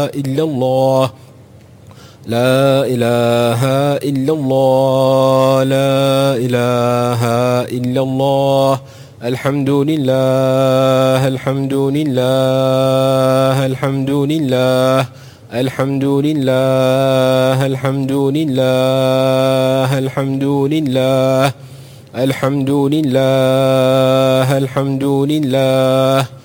إلا الله لا إله إلا الله لا إله إلا الله الحمد لله الحمد لله الحمد لله الحمد لله الحمد لله الحمد لله الحمد لله الحمد لله